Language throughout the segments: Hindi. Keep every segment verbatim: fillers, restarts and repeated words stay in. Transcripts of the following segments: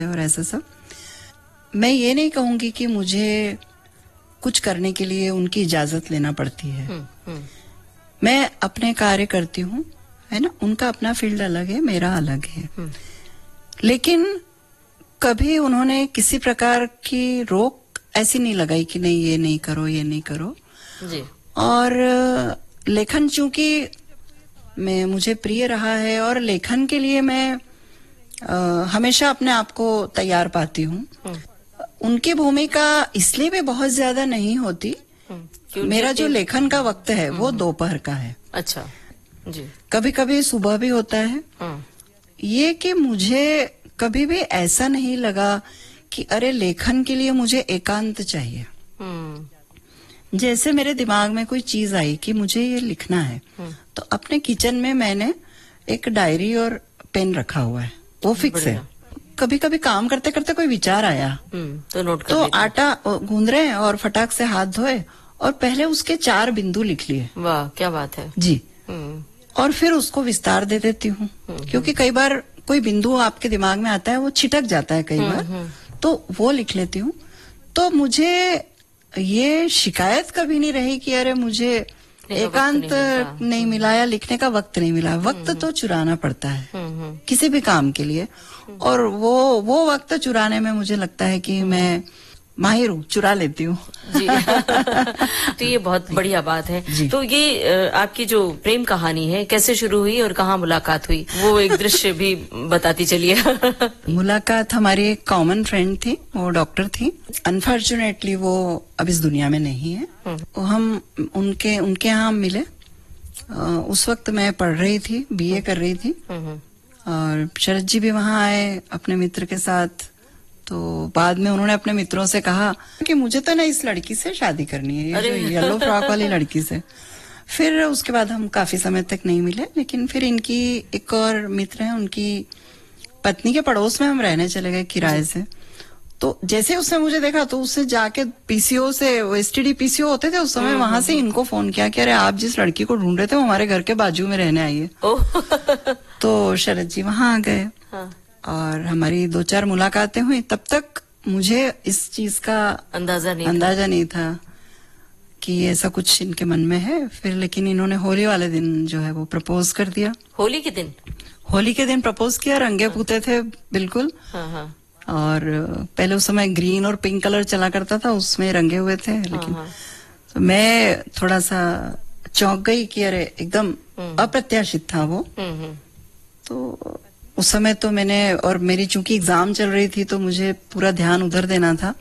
और ऐसा सब। मैं ये नहीं कहूंगी कि मुझे कुछ करने के लिए उनकी इजाजत लेना पड़ती है। हुँ, हुँ. मैं अपने कार्य करती हूँ, है ना। उनका अपना फील्ड अलग है, मेरा अलग है। हुँ. लेकिन कभी उन्होंने किसी प्रकार की रोक ऐसी नहीं लगाई कि नहीं ये नहीं करो, ये नहीं करो जी। और लेखन चूंकि मैं मुझे प्रिय रहा है और लेखन के लिए मैं आ, हमेशा अपने आप को तैयार पाती हूँ। उनकी भूमिका इसलिए भी बहुत ज्यादा नहीं होती। मेरा जो लेखन का वक्त है वो दोपहर का है। अच्छा जी। कभी कभी सुबह भी होता है। ये कि मुझे कभी भी ऐसा नहीं लगा कि अरे लेखन के लिए मुझे एकांत चाहिए। जैसे मेरे दिमाग में कोई चीज आई कि मुझे ये लिखना है, तो अपने किचन में मैंने एक डायरी और पेन रखा हुआ है, वो फिक्स है। कभी कभी काम करते करते कोई विचार आया तो नोट कर तो आटा गूंद रहे हैं और फटाक से हाथ धोए और पहले उसके चार बिंदु लिख लिए। वाह क्या बात है जी। और फिर उसको विस्तार दे देती हूँ, क्योंकि कई बार कोई बिंदु आपके दिमाग में आता है वो छिटक जाता है कई बार, तो वो लिख लेती हूँ। तो मुझे ये शिकायत कभी नहीं रही कि अरे मुझे एकांत नहीं, नहीं मिला या लिखने का वक्त नहीं मिला। वक्त तो चुराना पड़ता है किसी भी काम के लिए, और वो वो वक्त चुराने में मुझे लगता है कि मैं माहिर हूँ, चुरा लेती हूँ। जी। तो ये बहुत बढ़िया बात है। तो ये आपकी जो प्रेम कहानी है कैसे शुरू हुई और कहाँ मुलाकात हुई, वो एक दृश्य भी बताती चलिए। मुलाकात हमारी एक कॉमन फ्रेंड थी, वो डॉक्टर थी। अनफॉर्चुनेटली वो अब इस दुनिया में नहीं है। तो हम उनके उनके यहाँ मिले। उस वक्त मैं पढ़ रही थी, बीए कर रही थी, और शरद जी भी वहाँ आए अपने मित्र के साथ। तो बाद में उन्होंने अपने मित्रों से कहा कि मुझे तो ना इस लड़की से शादी करनी है, ये जो येलो फ्रॉक वाली लड़की से। फिर उसके बाद हम काफी समय तक नहीं मिले, लेकिन फिर इनकी एक और मित्र है, उनकी पत्नी के पड़ोस में हम रहने चले गए किराए से। तो जैसे उसने मुझे देखा तो उससे जाके पीसीओ से, एसटीडी पीसीओ होते थे उस समय, वहां से इनको फोन किया कि अरे आप जिस लड़की को ढूंढ रहे थे वो हमारे घर के बाजू में रहने आई है। तो शरद जी वहां आ गए और हमारी दो चार मुलाकातें हुई। तब तक मुझे इस चीज का अंदाजा नहीं अंदाजा नहीं था कि ऐसा कुछ इनके मन में है। फिर लेकिन इन्होंने होली वाले दिन जो है वो प्रपोज कर दिया। होली के दिन होली के दिन प्रपोज किया, रंगे पूते थे बिल्कुल। हाँ हाँ। और पहले उस समय ग्रीन और पिंक कलर चला करता था, उसमें रंगे हुए थे। लेकिन हाँ हाँ। तो मैं थोड़ा सा चौंक गई कि अरे एकदम अप्रत्याशित था वो। तो उस समय तो मैंने, और मेरी चूंकि एग्जाम चल रही थी तो मुझे पूरा ध्यान उधर देना था।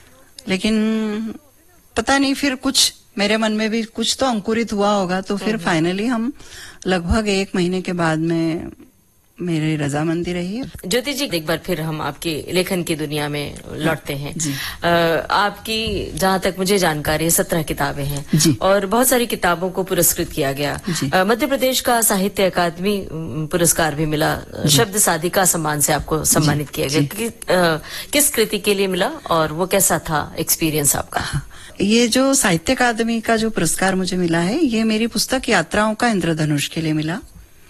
लेकिन पता नहीं फिर कुछ मेरे मन में भी कुछ तो अंकुरित हुआ होगा। तो फिर फाइनली हम लगभग एक महीने के बाद में मेरी रजामंदी रही है। ज्योति जी, एक बार फिर हम आपके लेखन की दुनिया में लौटते हैं। जी। आ, आपकी जहाँ तक मुझे जानकारी है सत्रह किताबें हैं जी। और बहुत सारी किताबों को पुरस्कृत किया गया। मध्य प्रदेश का साहित्य अकादमी पुरस्कार भी मिला, शब्द साधिका सम्मान से आपको सम्मानित किया गया। कि, आ, किस कृति के लिए मिला और वो कैसा था एक्सपीरियंस आपका? ये जो साहित्य अकादमी का जो पुरस्कार मुझे मिला है, ये मेरी पुस्तक यात्राओं का इंद्रधनुष के लिए मिला।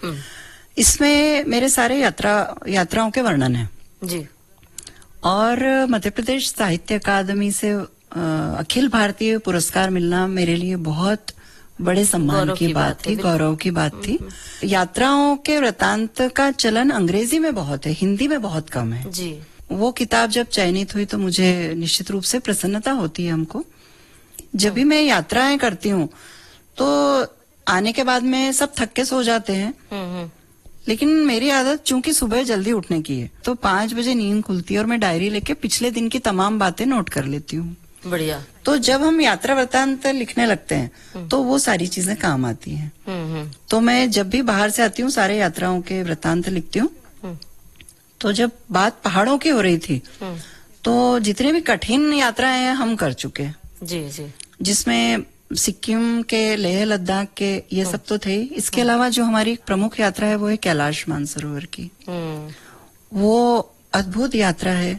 इसमें मेरे सारे यात्रा यात्राओं के वर्णन है जी। और मध्य प्रदेश साहित्य अकादमी से अखिल भारतीय पुरस्कार मिलना मेरे लिए बहुत बड़े सम्मान की, की बात थी, गौरव की बात थी। यात्राओं के वृतांत का चलन अंग्रेजी में बहुत है, हिंदी में बहुत कम है जी। वो किताब जब चयनित हुई तो मुझे निश्चित रूप से प्रसन्नता होती है हमको। जब भी मैं यात्राएं करती हूँ तो आने के बाद में सब थक के सो जाते हैं, लेकिन मेरी आदत चूंकि सुबह जल्दी उठने की है, तो पांच बजे नींद खुलती है और मैं डायरी लेके पिछले दिन की तमाम बातें नोट कर लेती हूँ। बढ़िया। तो जब हम यात्रा वृत्तांत लिखने लगते हैं तो वो सारी चीजें काम आती हैं। तो मैं जब भी बाहर से आती हूँ सारे यात्राओं के वृत्तांत लिखती हूँ। तो जब बात पहाड़ों की हो रही थी तो जितने भी कठिन यात्राएं हैं हम कर चुके जी जी, जिसमें सिक्किम के, लेह लद्दाख के, ये सब तो थे। इसके अलावा जो हमारी प्रमुख यात्रा है वो है कैलाश मानसरोवर की। वो अद्भुत यात्रा है।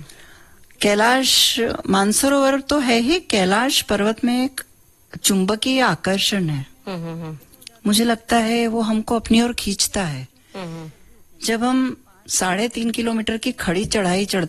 कैलाश मानसरोवर तो है ही, कैलाश पर्वत में एक चुंबकीय आकर्षण है। मुझे लगता है वो हमको अपनी ओर खींचता है। जब हम साढ़े तीन किलोमीटर की खड़ी चढ़ाई चढ़